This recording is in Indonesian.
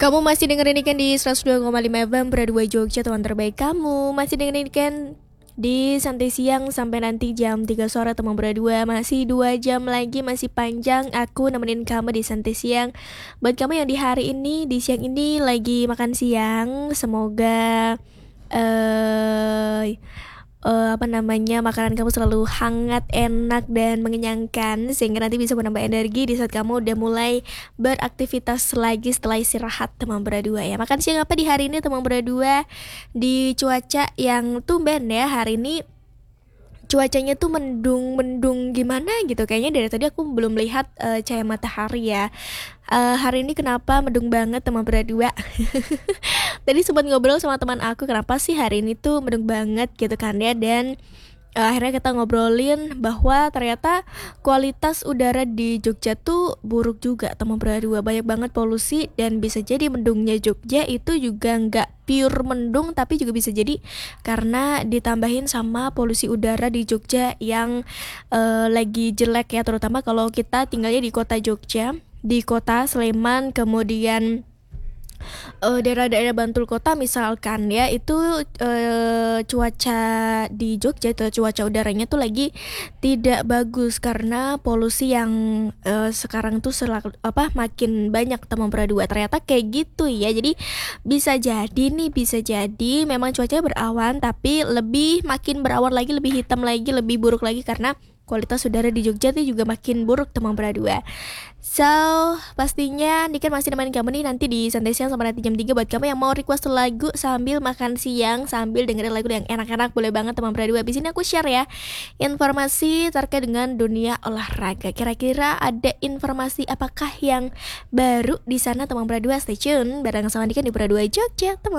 Kamu masih dengerin Ikan di 102,5 FM Berdua Jogja, teman terbaik kamu. Masih dengerin Ikan di Santai Siang sampai nanti jam 3 sore, teman berdua. Masih 2 jam lagi, masih panjang. Aku nemenin kamu di Santai Siang. Buat kamu yang di hari ini, di siang ini lagi makan siang, semoga makanan kamu selalu hangat, enak, dan mengenyangkan, sehingga nanti bisa menambah energi di saat kamu udah mulai beraktivitas lagi setelah istirahat, teman berdua ya. Makan siang apa di hari ini, teman berdua? Di cuaca yang tumben ya hari ini, cuacanya tuh mendung gimana gitu. Kayaknya dari tadi aku belum lihat cahaya matahari ya. Hari ini kenapa mendung banget, teman berdua? Tadi sempat ngobrol sama teman aku, kenapa sih hari ini tuh mendung banget gitu kan ya. Dan akhirnya kita ngobrolin bahwa ternyata kualitas udara di Jogja tuh buruk juga, teman berdua. Banyak banget polusi, dan bisa jadi mendungnya Jogja itu juga nggak pure mendung, tapi juga bisa jadi karena ditambahin sama polusi udara di Jogja yang lagi jelek ya. Terutama kalau kita tinggalnya di kota Jogja, di kota Sleman, kemudian daerah-daerah Bantul Kota misalkan ya, itu cuaca di Jogja itu cuaca udaranya tuh lagi tidak bagus karena polusi yang sekarang tuh makin banyak, teman berdua. Ternyata kayak gitu ya. Jadi bisa jadi memang cuacanya berawan, tapi lebih makin berawan lagi, lebih hitam lagi, lebih buruk lagi karena kualitas udara di Jogja tuh juga makin buruk, teman berdua. So, pastinya Niken masih nemenin kamu nih nanti di Santai Siang sampai nanti jam 3. Buat kamu yang mau request lagu sambil makan siang, sambil dengerin lagu yang enak-enak, boleh banget, teman berdua. Abis ini aku share ya informasi terkait dengan dunia olahraga. Kira-kira ada informasi apakah yang baru di sana, teman berdua? Stay tune bareng sama Niken di Berdua Jogja, teman.